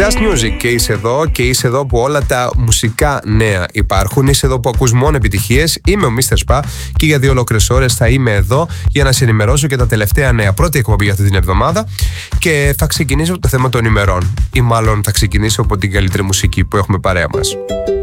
Just Music, και είσαι εδώ που όλα τα μουσικά νέα υπάρχουν. Είσαι εδώ που ακούς μόνο επιτυχίες. Είμαι ο Mr. Spa και για 2 ολόκληρες ώρες θα είμαι εδώ για να σε ενημερώσω και τα τελευταία νέα. Πρώτη εκπομπή για αυτή την εβδομάδα και θα ξεκινήσω από το θέμα των ημερών. Ή μάλλον θα ξεκινήσω από την καλύτερη μουσική που έχουμε παρέα μας.